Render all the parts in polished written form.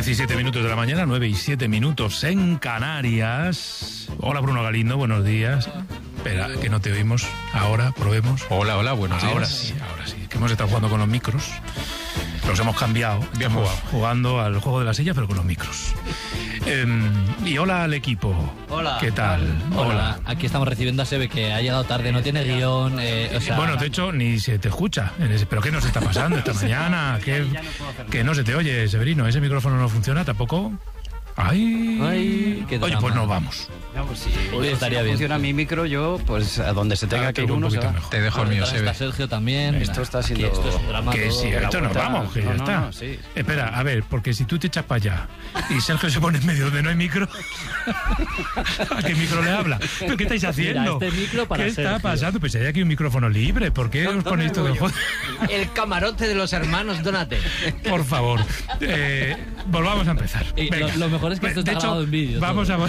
17 minutos de la mañana, 9 y 7 minutos en Canarias. Hola Bruno Galindo, buenos días. Espera, que no te oímos. Ahora, probemos. Hola, buenos días. Ahora sí. Que hemos estado jugando con los micros. Los hemos cambiado. Bien Estamos jugado. jugando al juego de la silla, pero con los micros. Y hola al equipo. Hola. ¿Qué tal? Hola. Aquí estamos recibiendo a Sebe, que ha llegado tarde, no tiene guión. Bueno, de hecho, ni se te escucha. ¿Pero qué nos está pasando esta mañana? Que no se te oye, Severino. ¿Ese micrófono no funciona tampoco? ¡Ay! Qué Oye, drama. pues nos vamos. No, pues sí, Hoy estaría si no bien. funciona mi micro, yo, pues a donde se tenga que ir un uno se poquito va. mejor. Te dejo el mío, Está Sebe. Sergio también. Esto está Aquí siendo- esto es un drama Que todo. sí, esto nos vuelta. vamos, que ya No, está. no, sí. Espera, a ver, porque si tú te echas para allá y Sergio se pone en medio donde no hay micro, ¿a qué micro le habla? ¿Pero qué estáis haciendo? Mira, este micro para ¿Qué está Sergio. pasando? Pues hay aquí un micrófono libre. ¿Por qué os ponéis todo el joder? El camarote de los hermanos Donate. Por favor, volvamos a empezar. Y Venga. lo mejor es que esto está De hecho, grabado en vídeo, Vamos todo. a...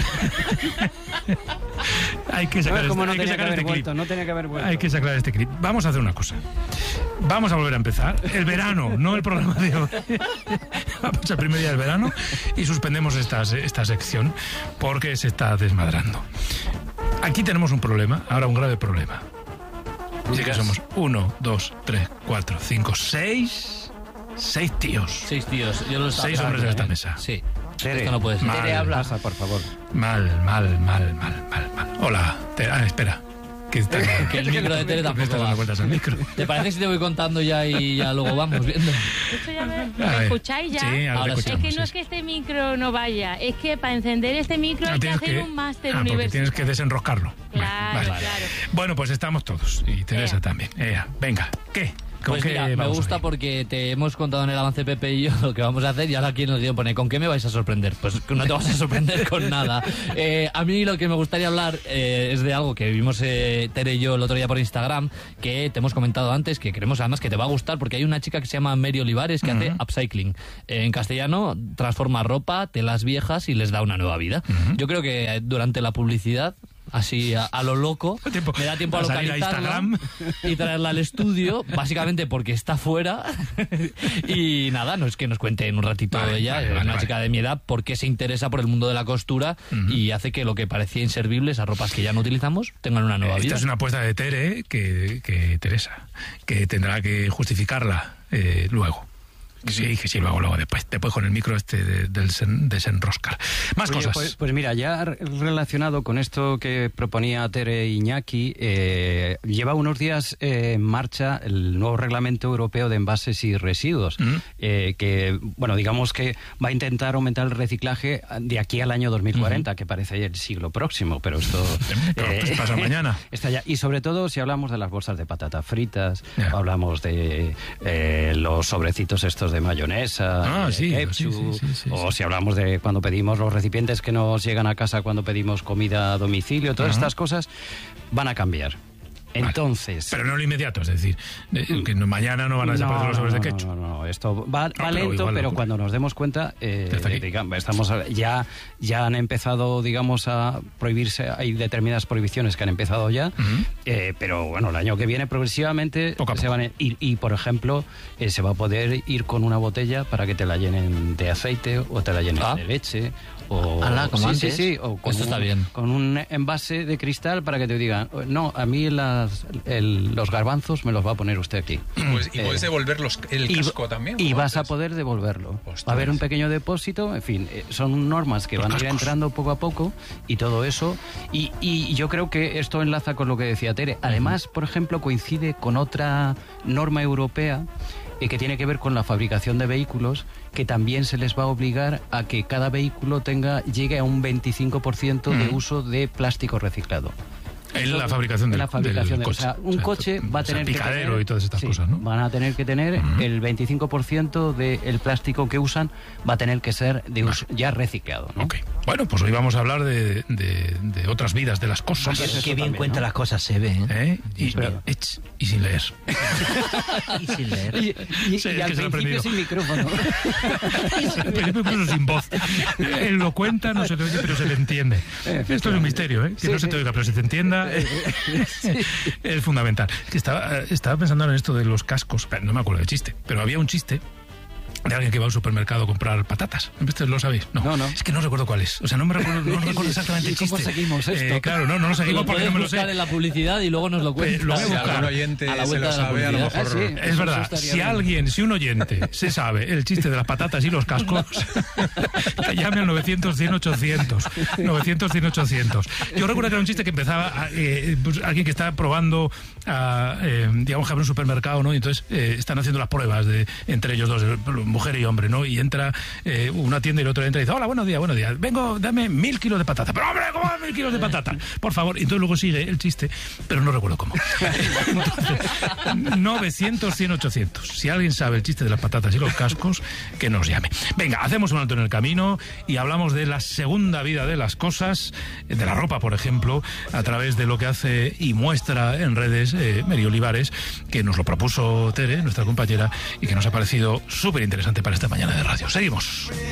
hay que sacar, No, como no hay que tenía sacar que haber este clip. vuelto, no tenía que haber vuelto. Hay que sacar este clip. Vamos a hacer una cosa. Vamos a volver a empezar. El verano, no el programa de hoy. Vamos al primer día del verano y suspendemos esta sección porque se está desmadrando. Aquí tenemos un problema, ahora un grave problema. Dice que somos 1, 2, 3, 4, 5, 6 tíos. 6 tíos. Yo lo estaba 6 hombres en esta mesa. Sí. Tere, Esto no puede ser. mal. Tere, habla. Pasa, por favor. Mal. Hola. Espera. Que Que el micro de Tere ¿Por qué está tampoco dando va. vueltas al micro? ¿Te parece si te voy contando ya y ya luego vamos viendo? Esto ya A ¿me ver. escucháis ya? Sí, ahora Ahora te sí. Es escuchamos. que no sí. es que este micro no vaya, es que para encender este micro hay que Tienes hacer un máster porque universitario. tienes que desenroscarlo. Claro, claro. Bueno, pues estamos todos. Y Teresa Ea. también. Venga, ¿qué? ¿Con Pues qué mira, me vamos gusta hoy? porque te hemos contado en el avance Pepe y yo lo que vamos a hacer y ahora aquí nos pone ¿con qué me vais a sorprender? Pues no te vas a sorprender con nada. A mí lo que me gustaría hablar es de algo que vimos Tere y yo el otro día por Instagram, que te hemos comentado antes, que creemos además que te va a gustar porque hay una chica que se llama Mary Olivares que hace upcycling. En castellano transforma ropa, telas viejas y les da una nueva vida. Yo creo que durante la publicidad, así a lo loco, me da tiempo a Va a salir a localizarla Instagram. y traerla al estudio, básicamente porque está fuera. Y nada, no es que nos cuente en un ratito Vale, ella, vale, es vale, una vale. chica de mi edad, porque se interesa por el mundo de la costura y hace que lo que parecía inservible, esas ropas que ya no utilizamos, tengan una nueva Esta vida. es una apuesta de Tere que Teresa, que tendrá que justificarla luego. Que sí, luego después con el micro desenroscar. Más Oye, cosas. pues mira, ya relacionado con esto que proponía Tere Iñaki, lleva unos días en marcha el nuevo reglamento europeo de envases y residuos, que, bueno, digamos que va a intentar aumentar el reciclaje de aquí al año 2040, que parece el siglo próximo, pero esto... Pues pasa mañana. Está ya. Y sobre todo si hablamos de las bolsas de patatas fritas, Ya. hablamos de los sobrecitos estos de mayonesa, de sí, ketchup, sí. o si hablamos de cuando pedimos los recipientes que nos llegan a casa cuando pedimos comida a domicilio, todas estas cosas van a cambiar. Entonces... Pero no lo inmediato, es decir, que mañana no van a desaparecer los sobres de ketchup. No, esto va pero lento, igual pero ocurre. cuando nos demos cuenta, está aquí. digamos, ya han empezado, digamos, a prohibirse, hay determinadas prohibiciones que han empezado ya, pero bueno, el año que viene progresivamente Poco a se poco. van a ir, y por ejemplo, se va a poder ir con una botella para que te la llenen de aceite o te la llenen de leche. O, Ala, como sí, antes. sí, o con Esto está bien. con un envase de cristal para que te digan, no, a mí los garbanzos me los va a poner usted aquí. Y puedes devolver el casco también. Y ¿no? vas a Antes. poder devolverlo. Ostras. Va a haber un pequeño depósito, en fin, son normas que Los van a ir cascos. entrando poco a poco y todo eso. Y yo creo que esto enlaza con lo que decía Tere. Además, por ejemplo, coincide con otra norma europea que tiene que ver con la fabricación de vehículos, que también se les va a obligar a que cada vehículo llegue a un 25% de uso de plástico reciclado. En la fabricación del coche. O sea, un coche va a tener que picadero tener, y todas estas sí, cosas, ¿no? van a tener que tener el 25% del plástico que usan va a tener que ser de uso ya reciclado, ¿no? Ok. Bueno, pues hoy vamos a hablar de otras vidas, de las cosas. Eso Qué bien también, cuenta ¿no? las cosas se ve, ¿eh? Y sin leer. Y sin leer. Y Sí, es que al se lo he aprendido. principio sin micrófono. Incluso sin voz. Él lo cuenta, no se te oye, pero se le entiende. Esto es un misterio, ¿eh? Que Sí, no se te sí. oiga, pero se te entienda. Es fundamental. Que estaba pensando en esto de los cascos. No me acuerdo del chiste, pero había un chiste de alguien que va al supermercado a comprar patatas. ¿Esto lo sabéis? No. Es que no recuerdo cuál es. O sea, no recuerdo exactamente el chiste. ¿Cómo seguimos esto? Claro, no lo seguimos porque no me lo sé. buscar en la publicidad y luego nos lo cuentas. Lo voy a Si buscar. algún oyente A la se vuelta lo de la sabe, a lo publicidad. mejor... Sí. Es Eso verdad, estaría bien. si un oyente se sabe el chiste de las patatas y los cascos, que llame al 900-100-800. 900-100-800. Yo recuerdo que era un chiste que empezaba pues, alguien que está probando, digamos que abre un supermercado, ¿no? Y entonces están haciendo las pruebas entre ellos dos, mujer y hombre, ¿no? Y entra una tienda y el otro entra y dice: hola, buenos días. Vengo, dame 1000 kilos de patata. Pero hombre, ¿cómo 1000 kilos de patata? Por favor. Y entonces luego sigue el chiste, pero no recuerdo cómo. Entonces, 900-100-800. Si alguien sabe el chiste de las patatas y los cascos, que nos llame. Venga, hacemos un alto en el camino y hablamos de la segunda vida de las cosas, de la ropa, por ejemplo, a través de lo que hace y muestra en redes Mary Olivares, que nos lo propuso Tere, nuestra compañera, y que nos ha parecido súper interesante para esta mañana de radio. Seguimos.